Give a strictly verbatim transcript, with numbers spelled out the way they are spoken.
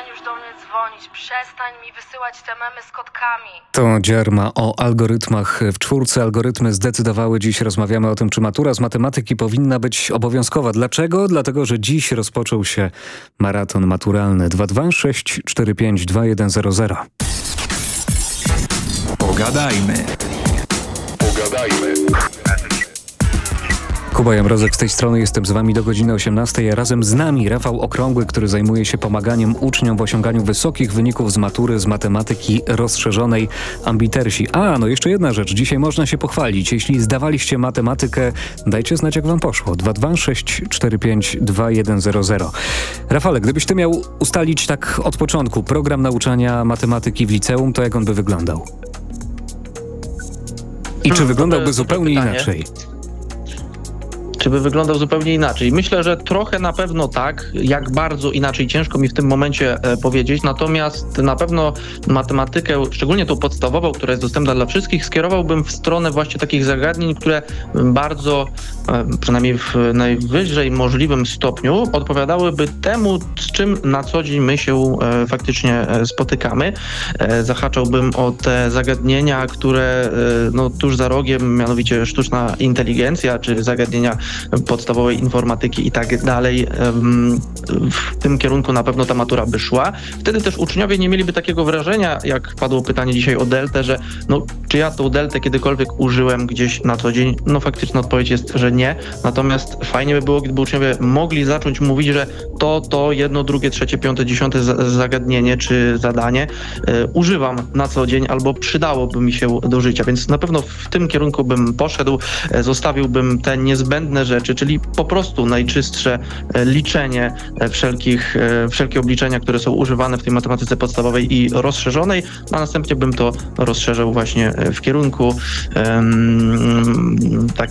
Przestań już do mnie dzwonić, przestań mi wysyłać te memy z kotkami. To Dzierma o algorytmach w czwórce. Algorytmy zdecydowały. Dziś rozmawiamy o tym, czy matura z matematyki powinna być obowiązkowa. Dlaczego? Dlatego, że dziś rozpoczął się maraton maturalny. dwa dwa sześć cztery pięć dwa jeden zero zero. Pogadajmy. Pogadajmy. Kuba Jamrozek z tej strony, jestem z wami do godziny osiemnastej, a razem z nami Rafał Okrągły, który zajmuje się pomaganiem uczniom w osiąganiu wysokich wyników z matury z matematyki rozszerzonej Ambitersi. A, no jeszcze jedna rzecz, dzisiaj można się pochwalić. Jeśli zdawaliście matematykę, dajcie znać, jak wam poszło. dwa dwa sześć cztery pięć dwa jeden zero zero. Rafale, gdybyś ty miał ustalić tak od początku program nauczania matematyki w liceum, to jak on by wyglądał? I czy wyglądałby zupełnie inaczej? Czy by wyglądał zupełnie inaczej? Myślę, że trochę na pewno tak. Jak bardzo inaczej, ciężko mi w tym momencie e, powiedzieć. Natomiast na pewno matematykę, szczególnie tą podstawową, która jest dostępna dla wszystkich, skierowałbym w stronę właśnie takich zagadnień, które bardzo, e, przynajmniej w najwyżej możliwym stopniu, odpowiadałyby temu, z czym na co dzień my się e, faktycznie e, spotykamy. E, zahaczałbym o te zagadnienia, które e, no, tuż za rogiem, mianowicie sztuczna inteligencja, czy zagadnienia podstawowej informatyki i tak dalej. W tym kierunku na pewno ta matura by szła. Wtedy też uczniowie nie mieliby takiego wrażenia, jak padło pytanie dzisiaj o deltę, że no, czy ja tą deltę kiedykolwiek użyłem gdzieś na co dzień? No faktyczna odpowiedź jest, że nie. Natomiast fajnie by było, gdyby uczniowie mogli zacząć mówić, że to, to jedno, drugie, trzecie, piąte, dziesiąte zagadnienie czy zadanie y, używam na co dzień albo przydałoby mi się do życia. Więc na pewno w tym kierunku bym poszedł, zostawiłbym te niezbędne rzeczy, czyli po prostu najczystsze liczenie wszelkich, wszelkie obliczenia, które są używane w tej matematyce podstawowej i rozszerzonej, a następnie bym to rozszerzył właśnie w kierunku um, tak